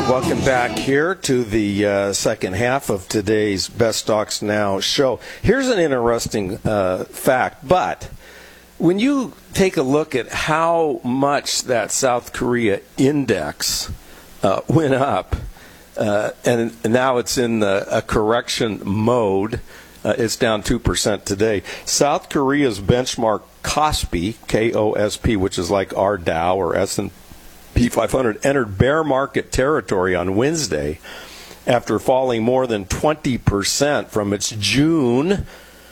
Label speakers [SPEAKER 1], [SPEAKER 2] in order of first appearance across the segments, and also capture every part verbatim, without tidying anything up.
[SPEAKER 1] Welcome back here to the uh, second half of today's Best Stocks Now show. Here's an interesting uh, fact, but when you take a look at how much that South Korea index uh, went up, uh, and now it's in the, a correction mode, uh, it's down two percent today. South Korea's benchmark Kospi, K O S P, which is like our Dow or S and P five hundred, entered bear market territory on Wednesday after falling more than twenty percent from its June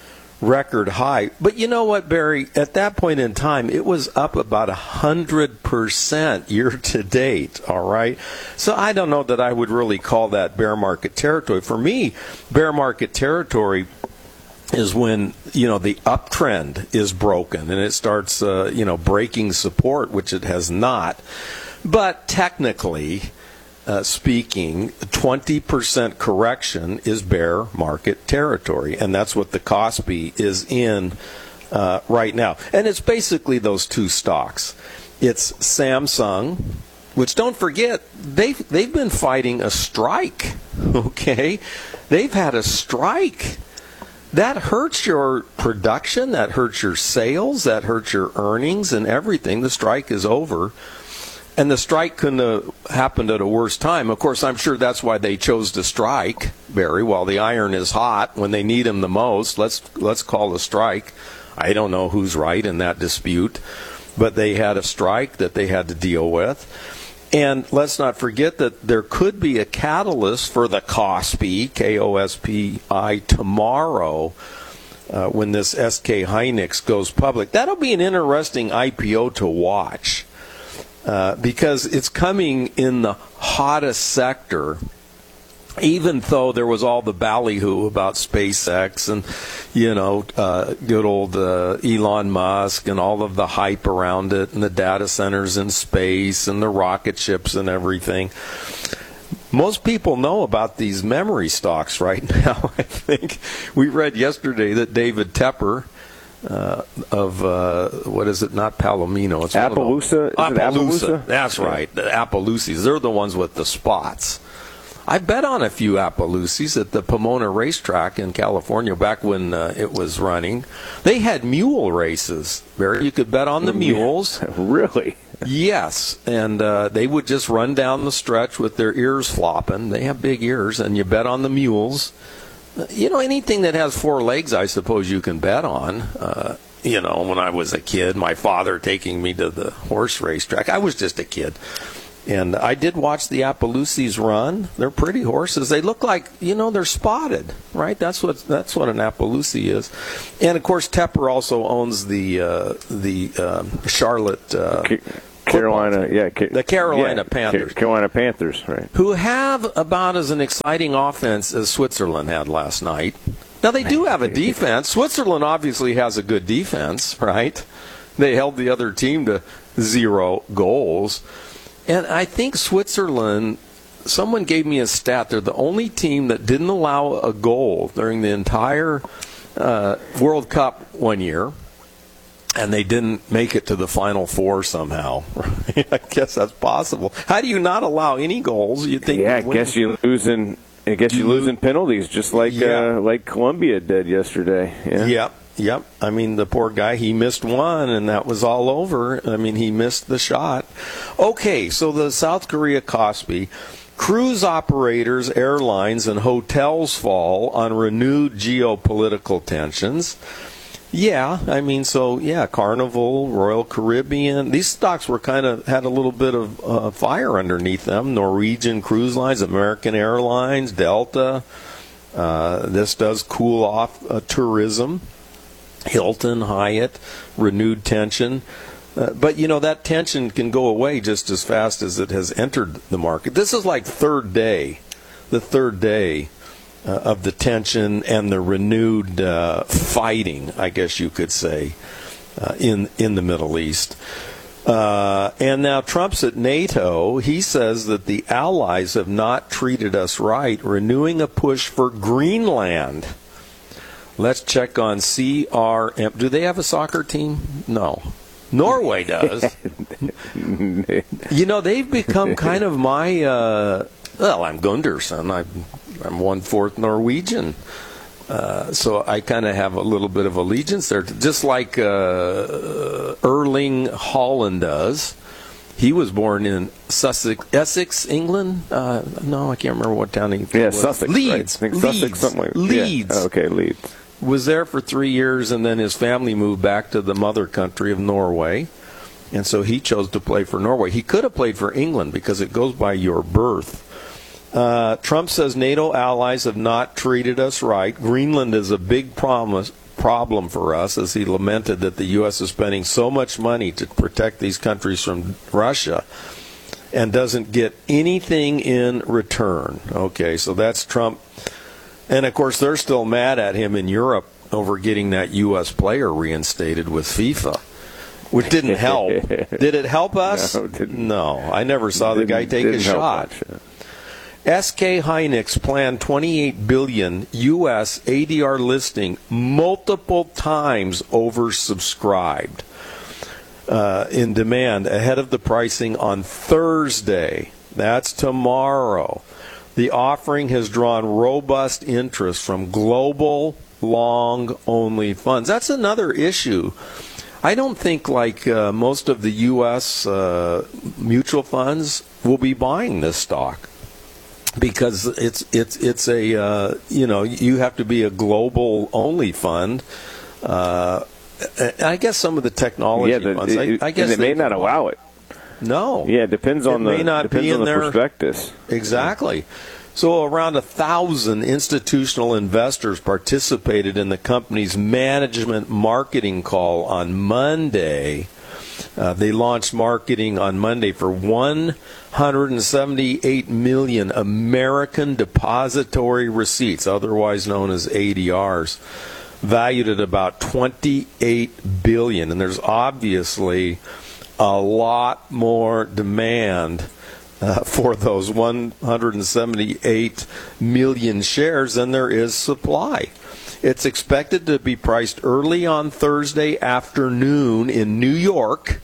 [SPEAKER 1] record high. But you know what, Barry? At that point in time, it was up about one hundred percent year to date, all right? So I don't know that I would really call that bear market territory. For me, bear market territory is when, you know, the uptrend is broken and it starts, uh, you know, breaking support, which it has not. But technically uh, speaking, twenty percent correction is bear market territory, and that's what the Kospi is in uh, right now. And it's basically those two stocks. It's Samsung, which, don't forget, they've, they've been fighting a strike, okay? They've had a strike. That hurts your production, that hurts your sales, that hurts your earnings and everything. The strike is over. And the strike couldn't have happened at a worse time. Of course, I'm sure that's why they chose to strike, Barry, while the iron is hot, when they need him the most. Let's let's call a strike. I don't know who's right in that dispute, but they had a strike that they had to deal with. And let's not forget that there could be a catalyst for the Kospi, K O S P I, tomorrow uh, when this S K Hynix goes public. That'll be an interesting I P O to watch. Uh, because it's coming in the hottest sector, even though there was all the ballyhoo about SpaceX and, you know, uh, good old uh, Elon Musk and all of the hype around it and the data centers in space and the rocket ships and everything. Most people know about these memory stocks right now. I think we read yesterday that David Tepper, Uh, of, uh, what is it, not Palomino. It's
[SPEAKER 2] Appaloosa?
[SPEAKER 1] Appaloosa.
[SPEAKER 2] Is it Appaloosa?
[SPEAKER 1] That's right, the Appaloosies. They're the ones with the spots. I bet on a few Appaloosies at the Pomona racetrack in California back when uh, it was running. They had mule races, Barry. You could bet on the mules.
[SPEAKER 2] Really?
[SPEAKER 1] Yes, and uh, they would just run down the stretch with their ears flopping. They have big ears, and you bet on the mules. You know, anything that has four legs, I suppose you can bet on. Uh, you know, when I was a kid, my father taking me to the horse racetrack. I was just a kid. And I did watch the Appaloosies run. They're pretty horses. They look like, you know, they're spotted, right? That's what that's what an Appaloosie is. And, of course, Tepper also owns the, uh, the uh, Charlotte uh
[SPEAKER 2] Carolina, yeah.
[SPEAKER 1] The Carolina
[SPEAKER 2] yeah,
[SPEAKER 1] Panthers.
[SPEAKER 2] Carolina Panthers, right.
[SPEAKER 1] Who have about as an exciting offense as Switzerland had last night. Now, they do have a defense. Switzerland obviously has a good defense, right? They held the other team to zero goals. And I think Switzerland, someone gave me a stat. They're the only team that didn't allow a goal during the entire uh, World Cup one year. And they didn't make it to the Final Four somehow. I guess that's possible. How do you not allow any goals? You think?
[SPEAKER 2] Yeah, I guess you losing. I guess you losing penalties, just like
[SPEAKER 1] yeah.
[SPEAKER 2] uh, like Colombia did yesterday. Yeah.
[SPEAKER 1] Yep, yep. I mean, the poor guy, he missed one, and that was all over. I mean, he missed the shot. Okay, so the South Korea Kospi. Cruise operators, airlines, and hotels fall on renewed geopolitical tensions. Yeah, I mean, so, yeah, Carnival, Royal Caribbean, these stocks were kind of, had a little bit of uh, fire underneath them. Norwegian Cruise Lines, American Airlines, Delta. Uh, this does cool off uh, tourism. Hilton, Hyatt, renewed tension. Uh, but, you know, that tension can go away just as fast as it has entered the market. This is like third day, the third day. Uh, of the tension and the renewed uh, fighting, I guess you could say, uh, in in the Middle East. Uh, and now Trump's at NATO. He says that the allies have not treated us right, renewing a push for Greenland. Let's check on C R M. Do they have a soccer team? No. Norway does. You know, they've become kind of my... Uh, Well, I'm Gunderson. I'm, I'm one-fourth Norwegian. Uh, so I kind of have a little bit of allegiance there, just like uh, Erling Haaland does. He was born in Sussex, Essex, England. Uh, no, I can't remember what town he
[SPEAKER 2] yeah,
[SPEAKER 1] was.
[SPEAKER 2] Sussex.
[SPEAKER 1] Leeds.
[SPEAKER 2] Right? I think
[SPEAKER 1] Leeds.
[SPEAKER 2] Sussex, something like
[SPEAKER 1] Leeds.
[SPEAKER 2] Yeah. Oh, okay, Leeds.
[SPEAKER 1] Was there for three years, and then his family moved back to the mother country of Norway. And so he chose to play for Norway. He could have played for England because it goes by your birth. Uh, Trump says NATO allies have not treated us right. Greenland is a big promise, problem for us, as he lamented that the U S is spending so much money to protect these countries from Russia and doesn't get anything in return. Okay, so that's Trump. And, of course, they're still mad at him in Europe over getting that U S player reinstated with FIFA, which didn't help. Did it help us?
[SPEAKER 2] No, it didn't.
[SPEAKER 1] No, I never saw the guy take a shot.
[SPEAKER 2] Much.
[SPEAKER 1] S K Hynix planned twenty-eight billion U S A D R listing, multiple times oversubscribed uh, in demand ahead of the pricing on Thursday. That's tomorrow. The offering has drawn robust interest from global long-only funds. That's another issue. I don't think, like uh, most of the U S uh, mutual funds, will be buying this stock. Because it's it's it's a uh, you know, you have to be a global only fund. Uh, I guess some of the technology
[SPEAKER 2] yeah, the,
[SPEAKER 1] funds.
[SPEAKER 2] it,
[SPEAKER 1] I, I guess
[SPEAKER 2] and it may not allow it.
[SPEAKER 1] No.
[SPEAKER 2] Yeah, it depends on
[SPEAKER 1] it
[SPEAKER 2] the
[SPEAKER 1] may not
[SPEAKER 2] depends
[SPEAKER 1] be
[SPEAKER 2] on
[SPEAKER 1] in
[SPEAKER 2] the
[SPEAKER 1] their,
[SPEAKER 2] prospectus.
[SPEAKER 1] Exactly. So around a thousand institutional investors participated in the company's management marketing call on Monday. Uh, they launched marketing on Monday for one hundred seventy-eight million American depository receipts, otherwise known as A D Rs, valued at about twenty-eight billion dollars. And there's obviously a lot more demand uh, for those one hundred seventy-eight million shares than there is supply. It's expected to be priced early on Thursday afternoon in New York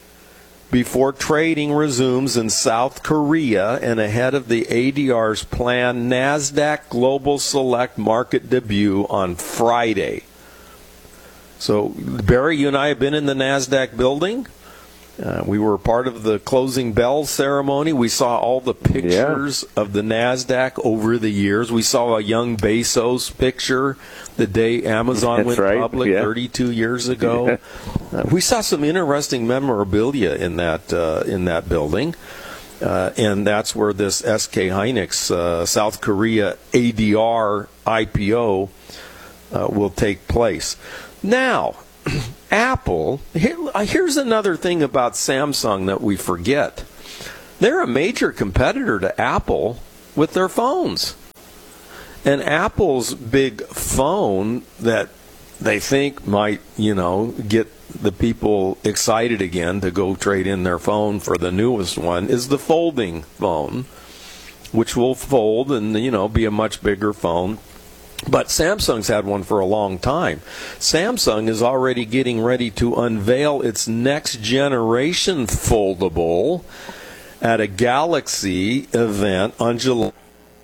[SPEAKER 1] before trading resumes in South Korea and ahead of the A D R's planned NASDAQ Global Select market debut on Friday. So, Barry, you and I have been in the NASDAQ building. Uh, we were part of the closing bell ceremony. We saw all the pictures yeah. of the NASDAQ over the years. We saw a young Bezos picture the day Amazon
[SPEAKER 2] That's
[SPEAKER 1] went
[SPEAKER 2] right.
[SPEAKER 1] public
[SPEAKER 2] yeah.
[SPEAKER 1] thirty-two years ago. uh, we saw some interesting memorabilia in that uh, in that building. Uh, and that's where this S K Hynix uh, South Korea A D R I P O uh, will take place. Now, Apple, here, here's another thing about Samsung that we forget. They're a major competitor to Apple with their phones. And Apple's big phone that they think might, you know, get the people excited again to go trade in their phone for the newest one is the folding phone, which will fold and, you know, be a much bigger phone. But Samsung's had one for a long time. Samsung is already getting ready to unveil its next generation foldable at a Galaxy event on July.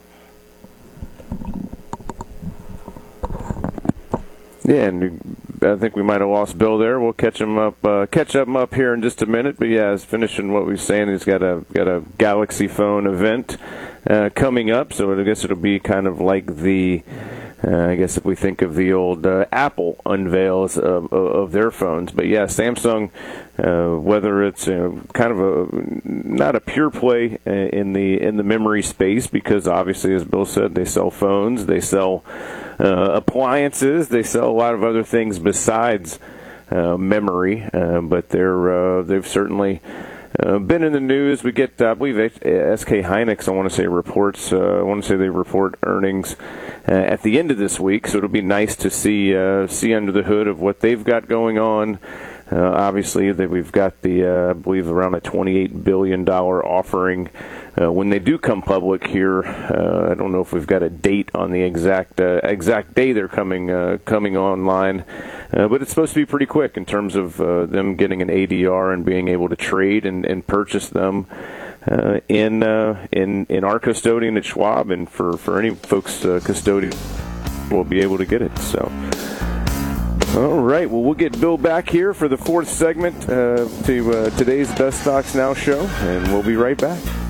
[SPEAKER 2] Yeah, and I think we might have lost Bill there. We'll catch him up, uh, catch him up here in just a minute. But yeah, he's finishing what we're saying. He's got a got a Galaxy phone event uh, coming up, so I guess it'll be kind of like the. Uh, I guess if we think of the old uh, Apple unveils of, of their phones. But yeah, Samsung, uh, whether it's uh, kind of a not a pure play in the in the memory space, because obviously, as Bill said, they sell phones, they sell uh, appliances, they sell a lot of other things besides uh, memory. Uh, but they're uh, they've certainly. Uh, been in the news. We get, uh, I believe, S K Hynix, I want to say, reports, uh, I want to say they report earnings uh, at the end of this week, so it'll be nice to see uh, see under the hood of what they've got going on. Uh, obviously, that we've got the, uh, I believe, around a twenty-eight billion dollars offering uh, when they do come public here. Uh, I don't know if we've got a date on the exact uh, exact day they're coming uh, coming online, uh, but it's supposed to be pretty quick in terms of uh, them getting an A D R and being able to trade and, and purchase them. uh, in uh, in in our custodian at Schwab, and for for any folks uh, custodian will be able to get it. So. All right, well, we'll get Bill back here for the fourth segment uh, to uh, today's Best Stocks Now show, and we'll be right back.